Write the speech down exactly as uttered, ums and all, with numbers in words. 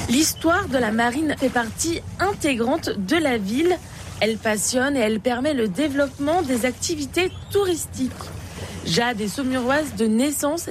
L'histoire de la marine fait partie intégrante de la ville. Elle passionne et elle permet le développement des activités touristiques. Jade est saumuroise de naissance